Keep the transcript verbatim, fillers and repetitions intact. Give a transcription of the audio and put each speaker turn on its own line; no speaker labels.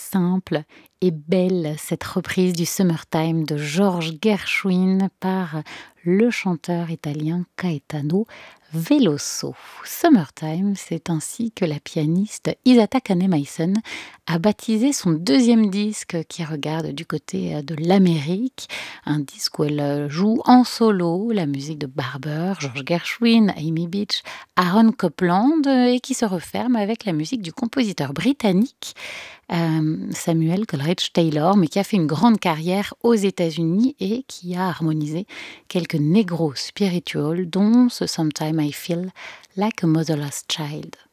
simple et belle, cette reprise du Summertime de George Gershwin par le chanteur italien Caetano Veloso. Summertime, c'est ainsi que la pianiste Isata Kane-Mason a baptisé son deuxième disque qui regarde du côté de l'Amérique, un disque où elle joue en solo la musique de Barber, George Gershwin, Amy Beach, Aaron Copland et qui se referme avec la musique du compositeur britannique euh, Samuel Coleridge Taylor, mais qui a fait une grande carrière aux États-Unis et qui a harmonisé quelques negro spirituals, dont ce Sometime I Feel Like a Motherless Child.